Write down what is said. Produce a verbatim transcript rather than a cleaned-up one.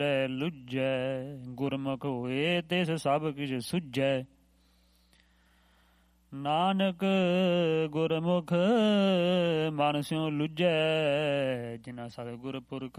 ਲੁੱਜੈ ਗੁਰਮੁਖ ਹੋਏ ਤਿਸ ਸਭ ਕਿਛ ਸੁਝੈ। ਨਾਨਕ ਗੁਰਮੁਖ ਮਨ ਸਿਉ ਲੁੱਜੈ ਜਿਨਾ ਸਤਿਗੁਰ ਪੁਰਖ